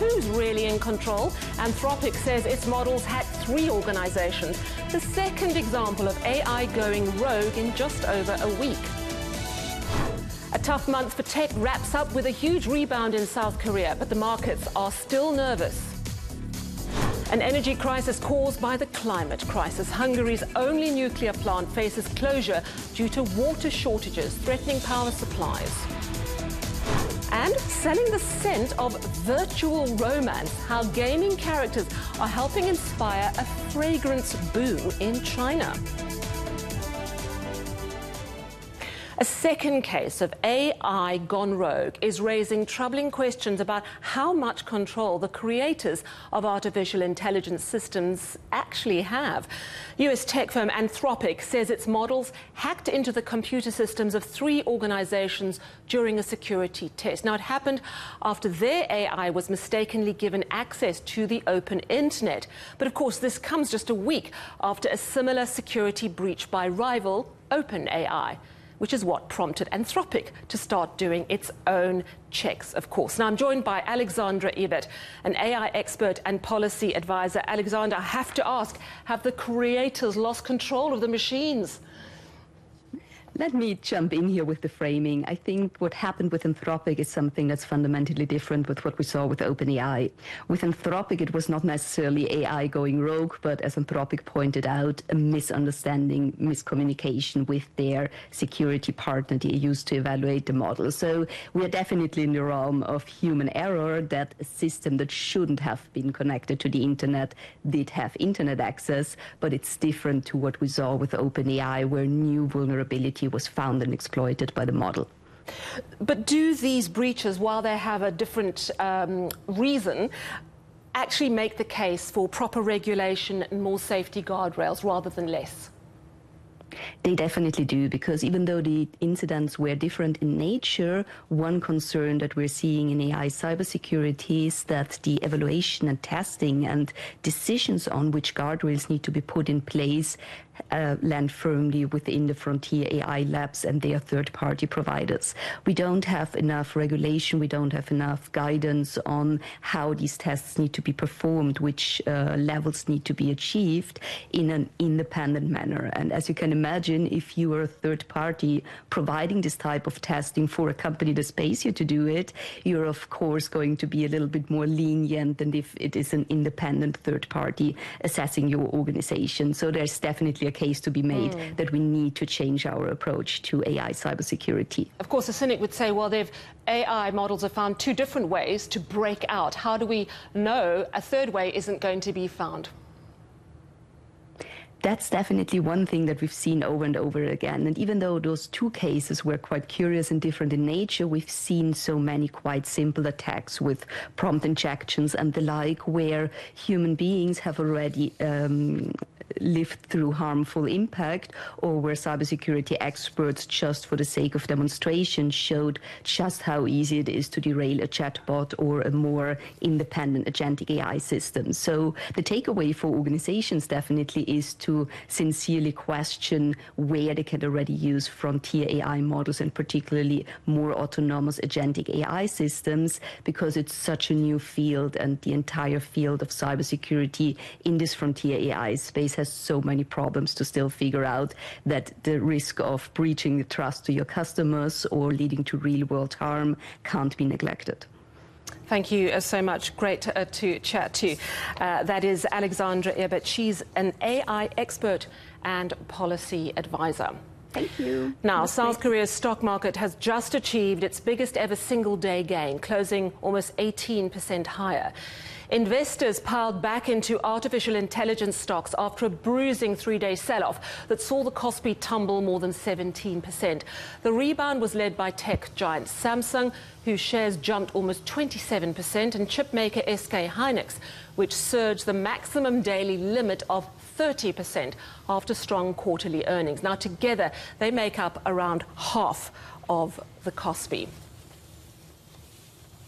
who's really in control? Anthropic says its models hacked 3 organizations. The second example of AI going rogue in just over a week. A tough month for tech wraps up with a huge rebound in South Korea, but the markets are still nervous. An energy crisis caused by the climate crisis. Hungary's only nuclear plant faces closure due to water shortages threatening power supplies. And selling the scent of virtual romance, how gaming characters are helping inspire a fragrance boom in China. A second case of AI gone rogue is raising troubling questions about how much control the creators of artificial intelligence systems actually have. US tech firm Anthropic says its models hacked into the computer systems of 3 organizations during a security test. Now, it happened after their AI was mistakenly given access to the open internet. But of course, this comes just a week after a similar security breach by rival OpenAI, which is what prompted Anthropic to start doing its own checks, of course. Now, I'm joined by Alexandra Ebert, an AI expert and policy advisor. Alexandra, I have to ask, have the creators lost control of the machines? Let me jump in here with the framing. I think what happened with Anthropic is something that's fundamentally different with what we saw with OpenAI. With Anthropic, it was not necessarily AI going rogue, but as Anthropic pointed out, a misunderstanding, miscommunication with their security partner they used to evaluate the model. So we are definitely in the realm of human error that a system that shouldn't have been connected to the internet did have internet access, but it's different to what we saw with OpenAI, where new vulnerability was found and exploited by the model. But do these breaches, while they have a different reason, actually make the case for proper regulation and more safety guardrails rather than less? They definitely do, because even though the incidents were different in nature, one concern that we're seeing in AI cybersecurity is that the evaluation and testing and decisions on which guardrails need to be put in place land firmly within the frontier AI labs and their third-party providers. We don't have enough regulation, we don't have enough guidance on how these tests need to be performed, which levels need to be achieved in an independent manner. And as you can imagine, if you are a third party providing this type of testing for a company that pays you to do it, you're of course going to be a little bit more lenient than if it is an independent third party assessing your organization. So there's definitely a case to be made that we need to change our approach to AI cybersecurity. Of course, a cynic would say, well, AI models have found 2 different ways to break out. How do we know a third way isn't going to be found? That's definitely one thing that we've seen over and over again. And even though those 2 cases were quite curious and different in nature, we've seen so many quite simple attacks with prompt injections and the like, where human beings have already lived through harmful impact, or where cybersecurity experts, just for the sake of demonstration, showed just how easy it is to derail a chatbot or a more independent agentic AI system. So the takeaway for organizations definitely is to sincerely question where they can already use frontier AI models, and particularly more autonomous agentic AI systems, because it's such a new field, and the entire field of cybersecurity in this frontier AI space has so many problems to still figure out, that the risk of breaching the trust to your customers or leading to real-world harm can't be neglected. Thank you so much. Great to chat to. That is Alexandra Ebert. She's an AI expert and policy advisor. Thank you. Now, South Korea's stock market has just achieved its biggest ever single-day gain, closing almost 18% higher. Investors piled back into artificial intelligence stocks after a bruising 3-day sell-off that saw the Kospi tumble more than 17%. The rebound was led by tech giant Samsung, whose shares jumped almost 27%, and chipmaker SK Hynix, which surged the maximum daily limit of 30% after strong quarterly earnings. Now, together, they make up around half of the Kospi.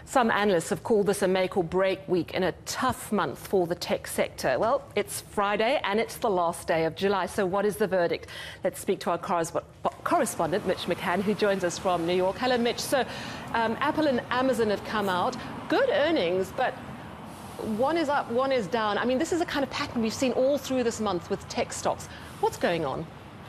Some analysts have called this a make or break week in a tough month for the tech sector. Well, it's Friday and it's the last day of July. So what is the verdict? Let's speak to our correspondent, Mitch McCann, who joins us from New York. Hello, Mitch. So Apple and Amazon have come out. Good earnings, but one is up, one is down. I mean, this is a kind of pattern we've seen all through this month with tech stocks. What's going on?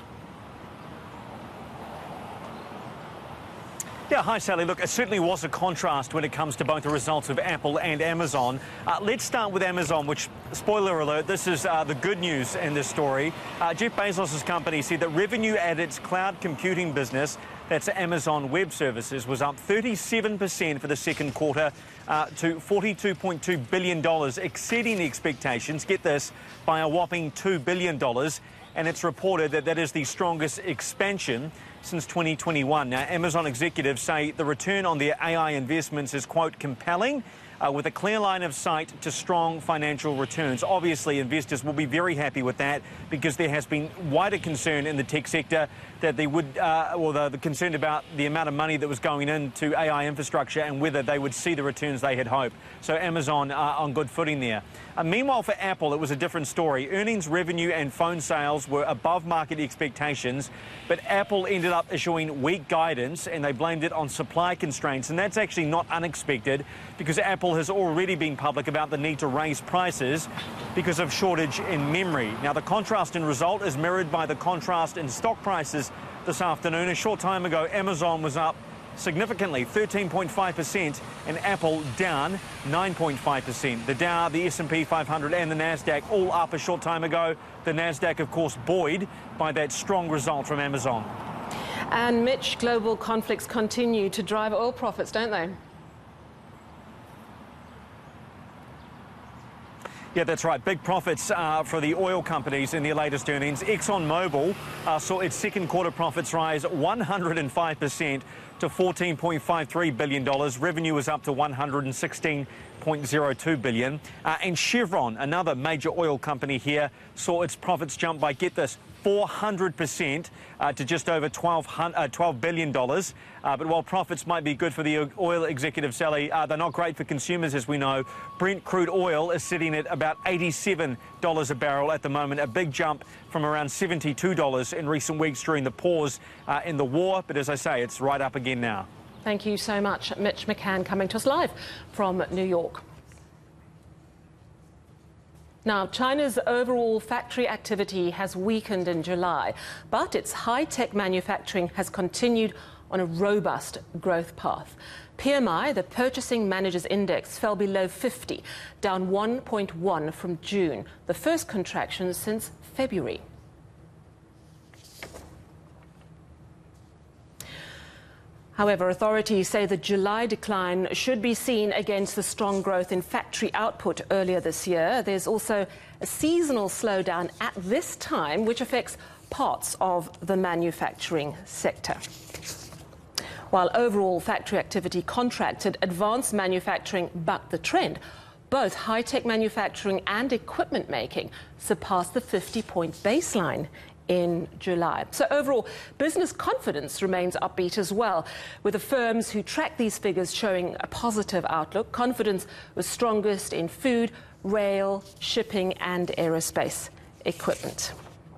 Yeah, hi, Sally. Look, it certainly was a contrast when it comes to both the results of Apple and Amazon. Let's start with Amazon, which, spoiler alert, this is the good news in this story. Jeff Bezos' company said that revenue at its cloud computing business, that's Amazon Web Services, was up 37% for the second quarter to $42.2 billion, exceeding expectations, get this, by a whopping $2 billion. And it's reported that that is the strongest expansion since 2021. Now, Amazon executives say the return on their AI investments is, quote, compelling, with a clear line of sight to strong financial returns. Obviously, investors will be very happy with that because there has been wider concern in the tech sector that they would, the concern about the amount of money that was going into AI infrastructure and whether they would see the returns they had hoped. So Amazon on good footing there. Meanwhile, for Apple, it was a different story. Earnings, revenue and phone sales were above market expectations, but Apple ended up issuing weak guidance and they blamed it on supply constraints. And that's actually not unexpected because Apple has already been public about the need to raise prices because of shortage in memory. Now, the contrast in result is mirrored by the contrast in stock prices this afternoon. A short time ago, Amazon was up significantly, 13.5%, and Apple down 9.5%. The Dow, the S&P 500 and the Nasdaq all up a short time ago. The Nasdaq, of course, buoyed by that strong result from Amazon. And Mitch, global conflicts continue to drive oil profits, don't they? Yeah, that's right. Big profits for the oil companies in their latest earnings. ExxonMobil saw its second quarter profits rise 105% to $14.53 billion. Revenue was up to $116.02 billion. And Chevron, another major oil company here, saw its profits jump by, get this, 400% to just over $12 billion. But while profits might be good for the oil executive, Sally, they're not great for consumers, as we know. Brent crude oil is sitting at about $87 a barrel at the moment, a big jump from around $72 in recent weeks during the pause in the war. But as I say, it's right up again now. Thank you so much, Mitch McCann, coming to us live from New York. Now, China's overall factory activity has weakened in July, but its high-tech manufacturing has continued on a robust growth path. PMI, the Purchasing Managers' Index, fell below 50, down 1.1 from June, the first contraction since February. However, authorities say the July decline should be seen against the strong growth in factory output earlier this year. There's also a seasonal slowdown at this time, which affects parts of the manufacturing sector. While overall factory activity contracted, advanced manufacturing bucked the trend. Both high-tech manufacturing and equipment making surpassed the 50-point baseline in July. So overall, business confidence remains upbeat as well, with the firms who track these figures showing a positive outlook. Confidence was strongest in food, rail, shipping and aerospace equipment.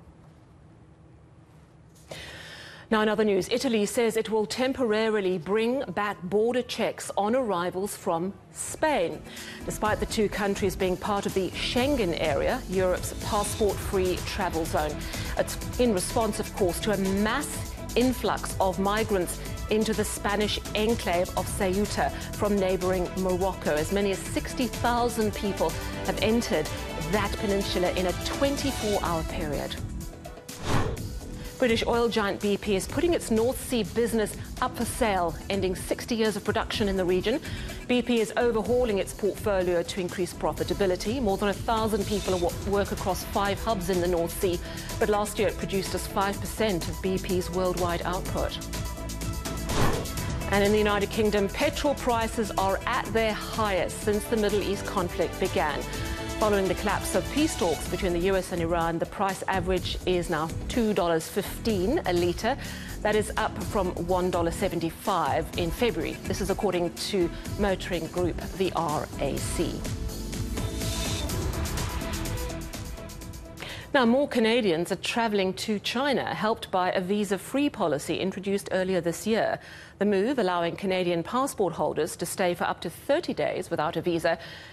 Now, in other news, Italy says it will temporarily bring back border checks on arrivals from Spain. Despite the two countries being part of the Schengen area, Europe's passport-free travel zone. It's in response, of course, to a mass influx of migrants into the Spanish enclave of Ceuta from neighbouring Morocco. As many as 60,000 people have entered that peninsula in a 24-hour period. British oil giant BP is putting its North Sea business up for sale, ending 60 years of production in the region. BP is overhauling its portfolio to increase profitability. More than 1,000 people work across 5 hubs in the North Sea, but last year it produced just 5% of BP's worldwide output. And in the United Kingdom, petrol prices are at their highest since the Middle East conflict began. Following the collapse of peace talks between the US and Iran, the price average is now $2.15 a litre. That is up from $1.75 in February. This is according to motoring group, the RAC. Now, more Canadians are travelling to China, helped by a visa-free policy introduced earlier this year. The move, allowing Canadian passport holders to stay for up to 30 days without a visa,